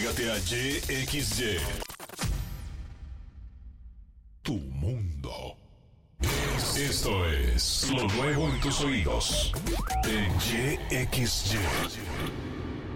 Pégate a YXY. Tu mundo. Esto es lo nuevo en tus oídos. En YXY.